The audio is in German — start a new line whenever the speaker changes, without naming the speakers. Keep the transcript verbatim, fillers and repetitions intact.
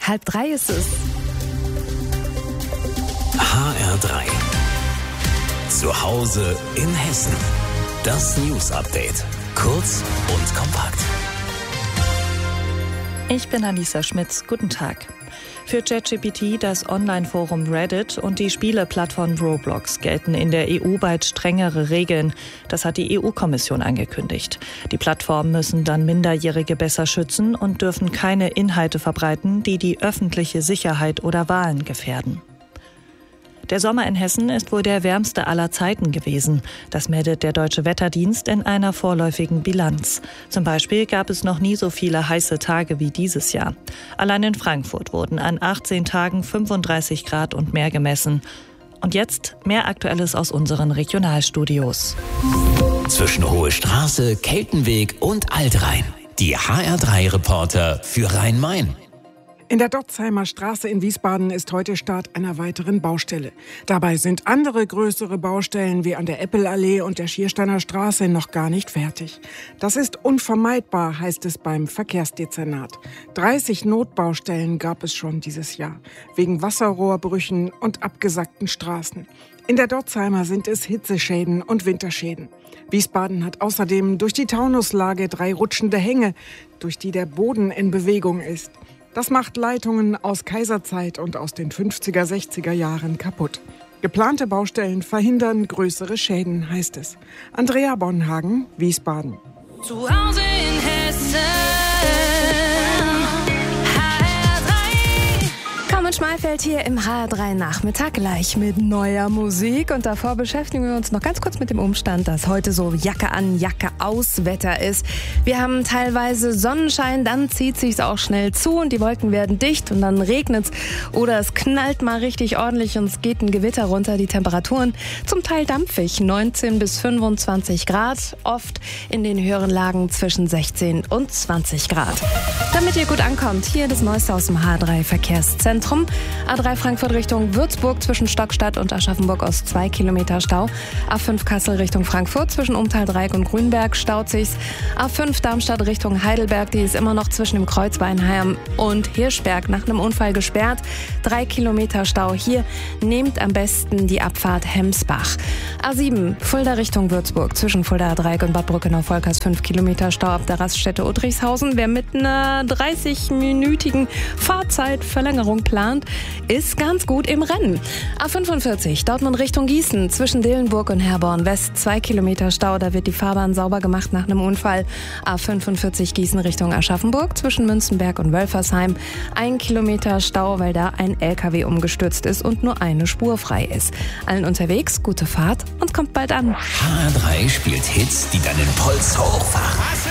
Halb drei ist es.
H R drei. Zu Hause in Hessen. Das News Update. Kurz und kompakt.
Ich bin Alisa Schmitz. Guten Tag. Für ChatGPT, das Online-Forum Reddit und die Spieleplattform Roblox gelten in der E U bald strengere Regeln. Das hat die E U-Kommission angekündigt. Die Plattformen müssen dann Minderjährige besser schützen und dürfen keine Inhalte verbreiten, die die öffentliche Sicherheit oder Wahlen gefährden. Der Sommer in Hessen ist wohl der wärmste aller Zeiten gewesen. Das meldet der Deutsche Wetterdienst in einer vorläufigen Bilanz. Zum Beispiel gab es noch nie so viele heiße Tage wie dieses Jahr. Allein in Frankfurt wurden an achtzehn Tagen fünfunddreißig Grad und mehr gemessen. Und jetzt mehr Aktuelles aus unseren Regionalstudios.
Zwischen Hohe Straße, Keltenweg und Altrhein. Die H R drei Reporter für Rhein-Main.
In der Dotzheimer Straße in Wiesbaden ist heute Start einer weiteren Baustelle. Dabei sind andere größere Baustellen wie an der Eppelallee und der Schiersteiner Straße noch gar nicht fertig. Das ist unvermeidbar, heißt es beim Verkehrsdezernat. dreißig Notbaustellen gab es schon dieses Jahr, wegen Wasserrohrbrüchen und abgesackten Straßen. In der Dotzheimer sind es Hitzeschäden und Winterschäden. Wiesbaden hat außerdem durch die Taunuslage drei rutschende Hänge, durch die der Boden in Bewegung ist. Das macht Leitungen aus Kaiserzeit und aus den fünfziger, sechziger Jahren kaputt. Geplante Baustellen verhindern größere Schäden, heißt es. Andrea Bonhagen, Wiesbaden.
Zu Hause in Hessen.
Schmalfeld hier im H R drei Nachmittag gleich mit neuer Musik. Und davor beschäftigen wir uns noch ganz kurz mit dem Umstand, dass heute so Jacke an, Jacke aus Wetter ist. Wir haben teilweise Sonnenschein, dann zieht sich's auch schnell zu und die Wolken werden dicht und dann regnet's oder es knallt mal richtig ordentlich und es geht ein Gewitter runter. Die Temperaturen zum Teil dampfig, neunzehn bis fünfundzwanzig Grad, oft in den höheren Lagen zwischen sechzehn und zwanzig Grad. Damit ihr gut ankommt, hier das Neueste aus dem H R drei Verkehrszentrum. A drei Frankfurt Richtung Würzburg zwischen Stockstadt und Aschaffenburg Ost zwei Kilometer Stau. A fünf Kassel Richtung Frankfurt zwischen Umtal-Dreieck und Grünberg staut sich's. A fünf Darmstadt Richtung Heidelberg, die ist immer noch zwischen dem Kreuz Weinheim und Hirschberg nach einem Unfall gesperrt. Drei Kilometer Stau hier. Nehmt am besten die Abfahrt Hemsbach. A sieben Fulda Richtung Würzburg zwischen Fulda Dreieck und Bad Brückenau-Volkers fünf Kilometer Stau ab der Raststätte Udrichshausen. Wer mit einer dreißig-minütigen Fahrzeitverlängerung plant, ist ganz gut im Rennen. A fünfundvierzig Dortmund Richtung Gießen zwischen Dillenburg und Herborn West zwei Kilometer Stau, da wird die Fahrbahn sauber gemacht nach einem Unfall. A fünfundvierzig Gießen Richtung Aschaffenburg zwischen Münzenberg und Wölfersheim ein Kilometer Stau, weil da ein L K W umgestürzt ist und nur eine Spur frei ist. Allen unterwegs, gute Fahrt und kommt bald an.
H R drei spielt Hits, die deinen Puls hochfahren.